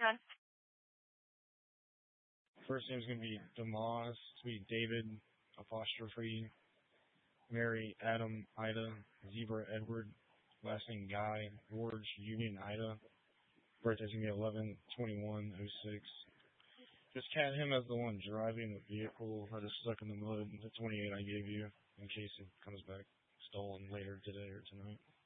First name's gonna be Demas. It's gonna be David apostrophe Mary Adam Ida Zebra Edward. Last name Guy George Union Ida. Birthday's gonna be 11/21/06. Just count him as the one driving the vehicle that is stuck in the mud. The 28 I gave you, in case it comes back stolen later today or tonight.